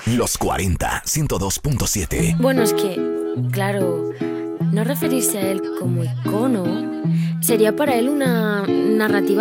Los 40, 102.7. Bueno, es que, claro, no referirse a él como icono sería para él una narrativa